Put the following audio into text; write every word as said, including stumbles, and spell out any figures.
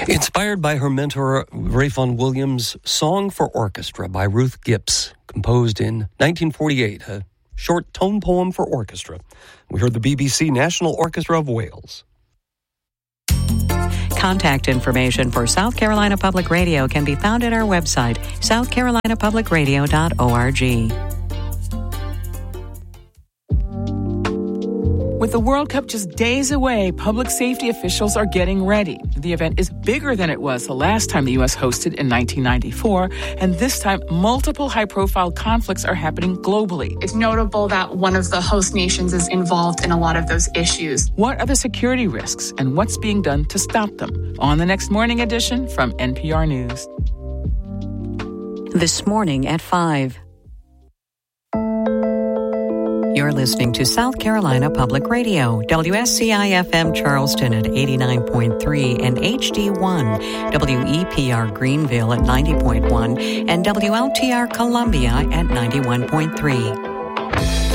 Inspired by her mentor, Rayfon Williams' Song for Orchestra by Ruth Gips, composed in nineteen forty-eight, a short tone poem for orchestra. We heard the B B C National Orchestra of Wales. Contact information for South Carolina Public Radio can be found at our website, south carolina public radio dot org. With the World Cup just days away, public safety officials are getting ready. The event is bigger than it was the last time the U S hosted in nineteen ninety-four, and this time multiple high-profile conflicts are happening globally. It's notable that one of the host nations is involved in a lot of those issues. What are the security risks, and what's being done to stop them? On the next morning edition from N P R News. This morning at five. You're listening to South Carolina Public Radio, W S C I F M Charleston at eighty-nine point three and H D one, W E P R Greenville at ninety point one, and W L T R Columbia at ninety-one point three.